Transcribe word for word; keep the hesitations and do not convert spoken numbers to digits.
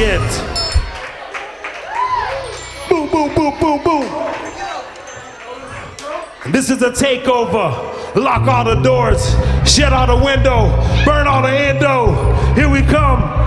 it. Boom, boom, boom, boom, boom. This is a takeover. Lock all the doors, shut all the window, burn all the endo. Here we come.